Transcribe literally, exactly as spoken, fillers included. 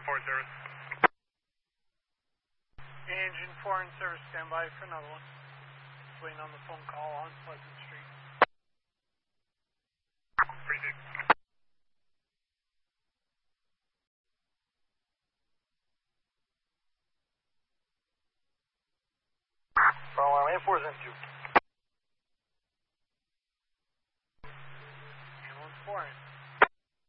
four in service. Engine four in service, stand by for another one. Just waiting on the phone call on Pleasant Street. Appreciate it. Bravo, Air four is in two. Ambulance four in.